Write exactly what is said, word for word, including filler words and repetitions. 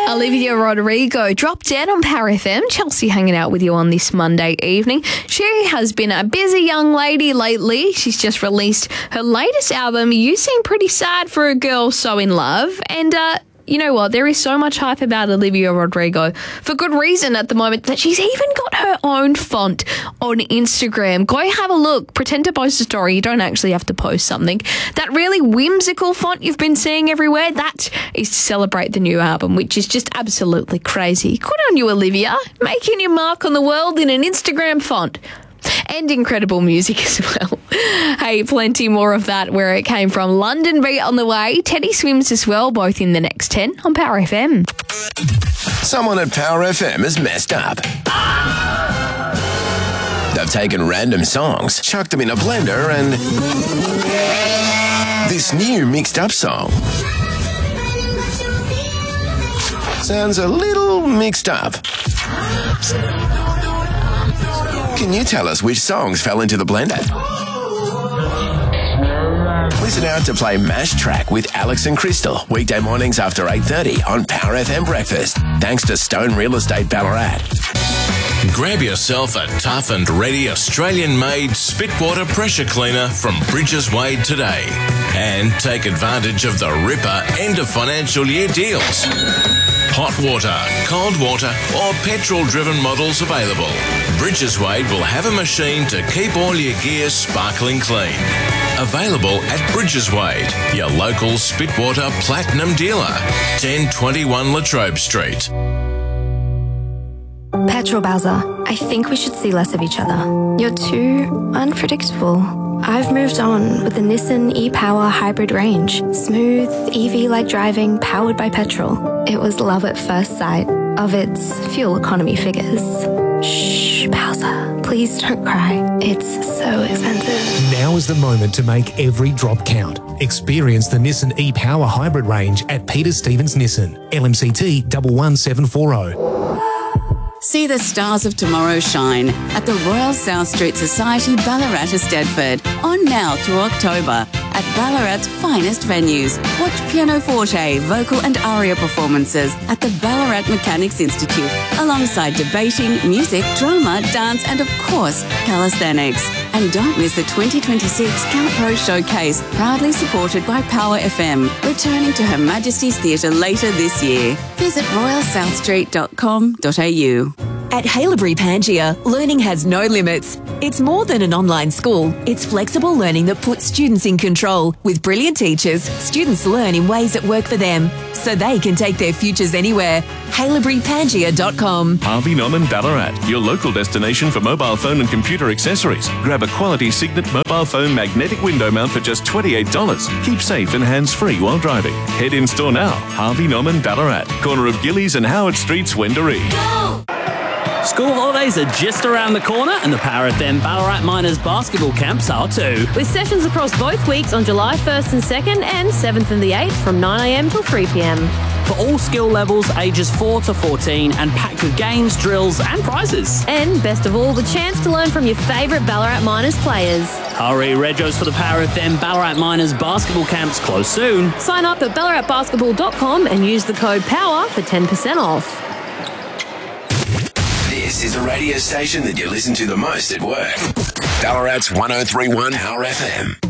Olivia Rodrigo dropped dead on Power F M. Chelsea hanging out with you on this Monday evening. She has been a busy young lady lately. She's just released her latest album. You seem pretty sad for a girl so in love. And, uh, you know what? There is so much hype about Olivia Rodrigo for good reason at the moment that she's even got her own font on Instagram. Go have a look. Pretend to post a story. You don't actually have to post something. That really whimsical font you've been seeing everywhere, that is to celebrate the new album, which is just absolutely crazy. Good on you, Olivia. Making your mark on the world in an Instagram font. And incredible music as well. Hey, plenty more of that where it came from. London Beat on the way. Teddy Swims as well, both in the next ten on Power F M. Someone at Power F M has messed up. They've taken random songs, chucked them in a blender, and this new mixed up song sounds a little mixed up. Can you tell us which songs fell into the blender? Listen out to play Mash Track with Alex and Crystal, weekday mornings after eight thirty on Power F M Breakfast, thanks to Stone Real Estate Ballarat. Grab yourself a tough and ready Australian-made Spitwater pressure cleaner from Bridges Wade today and take advantage of the Ripper end of financial year deals. Hot water, cold water or petrol-driven models available. Bridges Wade will have a machine to keep all your gear sparkling clean. Available at Bridges Wade, your local Spitwater Platinum dealer, ten twenty-one Latrobe Street. Petrol Bowser, I think we should see less of each other. You're too unpredictable. I've moved on with the Nissan e-Power hybrid range. Smooth, E V-like driving, powered by petrol. It was love at first sight of its fuel economy figures. Shh, Bowser, please don't cry. It's so expensive. Now is the moment to make every drop count. Experience the Nissan e-Power hybrid range at Peter Stevens Nissan. L M C T one one seven four zero. See the stars of tomorrow shine at the Royal South Street Society, Ballarat, Eisteddfod. On now through October at Ballarat's finest venues. Watch pianoforte, vocal and aria performances at the Ballarat Mechanics Institute, alongside debating, music, drama, dance and of course, calisthenics. And don't miss the twenty twenty-six CalPro Showcase, proudly supported by Power F M, returning to Her Majesty's Theatre later this year. Visit royal south street dot com dot a u. At Haileybury Pangaea, learning has no limits. It's more than an online school. It's flexible learning that puts students in control. With brilliant teachers, students learn in ways that work for them, so they can take their futures anywhere. Haileybury Pangaea dot com. Harvey Norman Ballarat, your local destination for mobile phone and computer accessories. Grab a quality Signet mobile phone magnetic window mount for just twenty-eight dollars. Keep safe and hands-free while driving. Head in store now. Harvey Norman Ballarat, corner of Gillies and Howard Streets, Wendouree. Go! School holidays are just around the corner and the Power F M Ballarat Miners basketball camps are too. With sessions across both weeks on July first and second and seventh and the eighth from nine a m till three p m. For all skill levels, ages four to fourteen and packed with games, drills and prizes. And best of all, the chance to learn from your favourite Ballarat Miners players. Hurry, Regos for the Power F M Ballarat Miners basketball camps close soon. Sign up at ballarat basketball dot com and use the code POWER for ten percent off. This is the radio station that you listen to the most at work. Ballarat's one oh three point one Power F M.